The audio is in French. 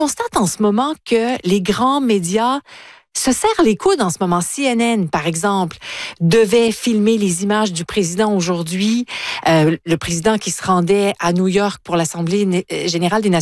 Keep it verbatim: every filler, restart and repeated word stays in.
constate en ce moment que les grands médias se serrent les coudes en ce moment. C N N, par exemple, devait filmer les images du président aujourd'hui, euh, le président qui se rendait à New York pour l'Assemblée générale des Nations